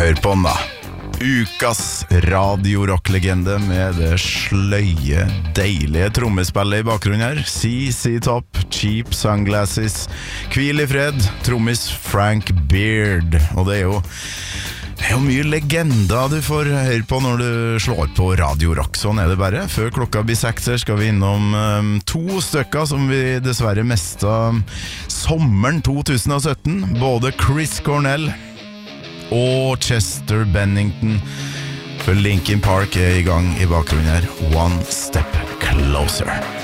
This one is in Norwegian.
Hør på den da. Ukas radio-rock-legende med det sløye, deilige trommespillet i bakgrunnen her. CC Top, Cheap Sunglasses, Hvil i fred, trommis Frank Beard. Og det er jo mye legender du får høre på når du slår på Radio Rock. Sånn er det bare. Før klokka blir 6 her skal vi innom 2 stykker som vi dessverre mistet sommeren 2017. Både Chris Cornell og Chester Bennington. For Linkin Park er i gang i bakgrunnen her. One Step Closer.